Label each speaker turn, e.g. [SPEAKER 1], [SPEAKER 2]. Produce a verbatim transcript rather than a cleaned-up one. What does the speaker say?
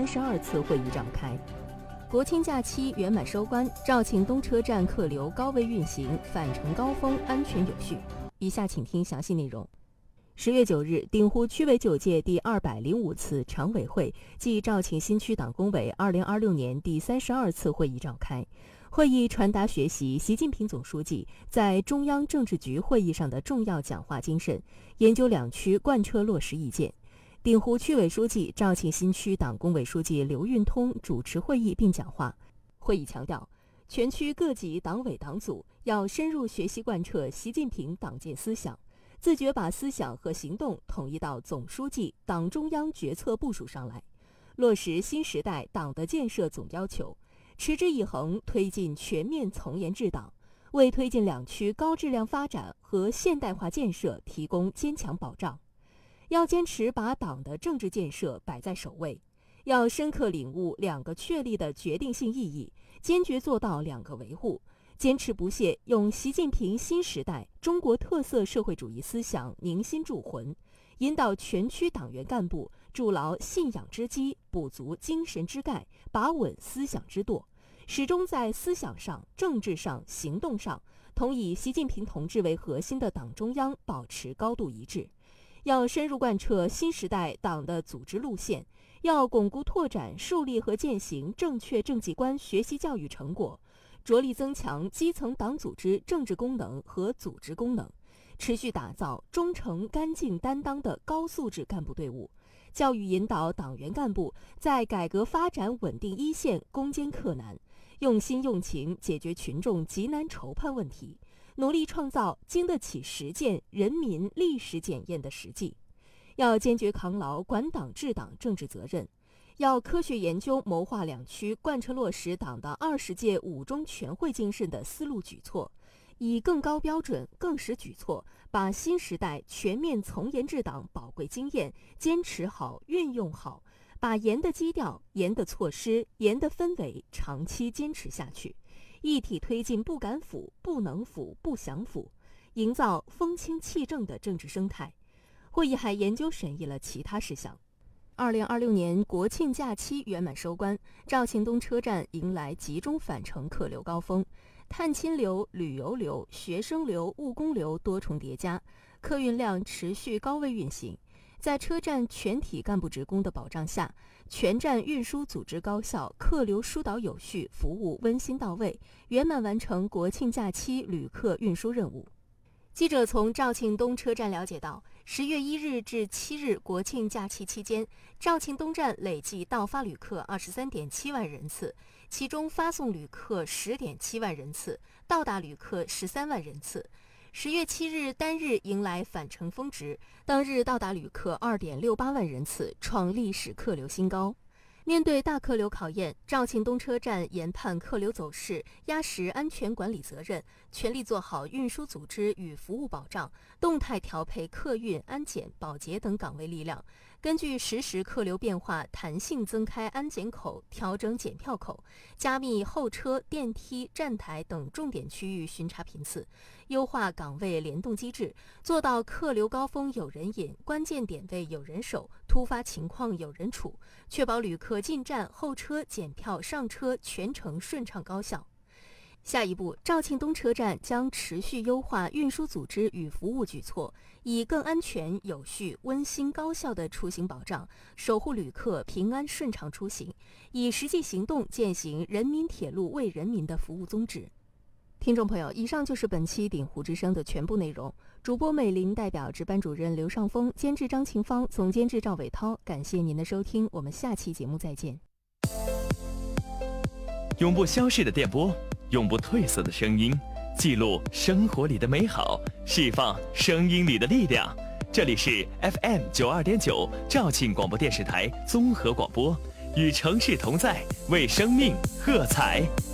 [SPEAKER 1] 三十二次会议召开。国庆假期圆满收官，肇庆东车站客流高位运行，返程高峰安全有序。以下请听详细内容。十月九日，鼎湖区委九届第二百零五次常委会暨肇庆新区党工委二零二六年第三十二次会议召开。会议传达学习习近平总书记在中央政治局会议上的重要讲话精神，研究两区贯彻落实意见。鼎湖区委书记、肇庆新区党工委书记刘运通主持会议并讲话。会议强调，全区各级党委党组要深入学习贯彻习近平党建思想，自觉把思想和行动统一到总书记、党中央决策部署上来，落实新时代党的建设总要求，持之以恒推进全面从严治党，为推进两区高质量发展和现代化建设提供坚强保障。要坚持把党的政治建设摆在首位，要深刻领悟两个确立的决定性意义，坚决做到两个维护，坚持不懈用习近平新时代中国特色社会主义思想凝心铸魂，引导全区党员干部筑牢信仰之基，补足精神之钙，把稳思想之舵，始终在思想上、政治上、行动上同以习近平同志为核心的党中央保持高度一致。要深入贯彻新时代党的组织路线，要巩固拓展、树立和践行正确政绩观学习教育成果，着力增强基层党组织政治功能和组织功能，持续打造忠诚、干净、担当的高素质干部队伍，教育引导党员干部在改革发展稳定一线攻坚克难，用心用情解决群众急难愁盼问题，努力创造经得起实践、人民历史检验的实际。要坚决扛牢管党治党政治责任，要科学研究谋划两区贯彻落实党的二十届五中全会精神的思路举措，以更高标准、更实举措，把新时代全面从严治党宝贵经验坚持好、运用好，把严的基调、严的措施、严的氛围长期坚持下去，一体推进不敢腐、不能腐、不想腐，营造风清气正的政治生态。会议还研究审议了其他事项。二零二六年国庆假期圆满收官，肇庆东车站迎来集中返程客流高峰，探亲流、旅游流、学生流、务工流多重叠加，客运量持续高位运行。在车站全体干部职工的保障下，全站运输组织高效，客流疏导有序，服务温馨到位，圆满完成国庆假期旅客运输任务。记者从肇庆东车站了解到，十月一日至七日国庆假期期间，肇庆东站累计到发旅客二十三点七万人次，其中发送旅客十点七万人次，到达旅客十三万人次。十月七日单日迎来返程峰值，当日到达旅客二点六八万人次，创历史客流新高。面对大客流考验，肇庆东车站研判客流走势，压实安全管理责任，全力做好运输组织与服务保障，动态调配客运、安检、保洁等岗位力量，根据实时客流变化，弹性增开安检口，调整检票口，加密候车、电梯、站台等重点区域巡查频次，优化岗位联动机制，做到客流高峰有人引，关键点位有人守，突发情况有人处，确保旅客进站、候车、检票、上车全程顺畅高效。下一步，肇庆东车站将持续优化运输组织与服务举措，以更安全、有序、温馨、高效的出行保障，守护旅客平安顺畅出行，以实际行动践行人民铁路为人民的服务宗旨。听众朋友，以上就是本期鼎湖之声的全部内容。主播美玲代表值班主任刘尚峰，监制张晴芳，总监制赵伟涛，感谢您的收听，我们下期节目再见。
[SPEAKER 2] 永不消逝的电波，永不褪色的声音，记录生活里的美好，释放声音里的力量。这里是 F M 九二点九肇庆广播电视台综合广播，与城市同在，为生命喝彩。